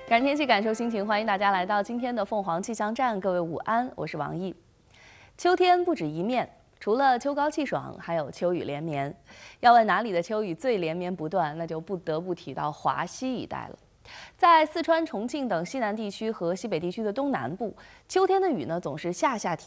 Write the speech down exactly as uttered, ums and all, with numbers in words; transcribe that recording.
感天气，感受心情，欢迎大家来到今天的凤凰气象站。各位午安，我是王毅。秋天不止一面，除了秋高气爽，还有秋雨连绵。要问哪里的秋雨最连绵不断，那就不得不提到华西一带了。在四川、重庆等西南地区和西北地区的东南部，秋天的雨呢总是下下停。